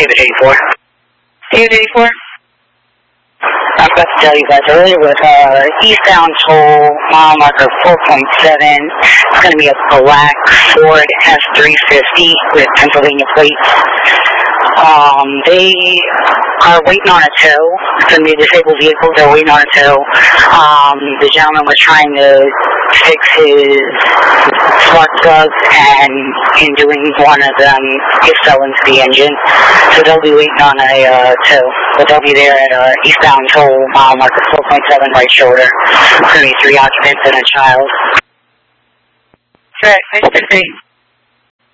David 84. David 84? I forgot to tell you guys earlier with eastbound toll, mile marker 4.7. It's going to be a black Ford F-350 with Pennsylvania plates. They are waiting on a tow. It's going to be a disabled vehicle. They're waiting on a tow. The gentleman was trying to fix his spark plugs, and in doing one of them, it fell into the engine. So they'll be waiting on a tow. But they'll be there at eastbound toll, mile marker 4.7, right shoulder. It's going to be 3 occupants and a child. Correct. Nice to see.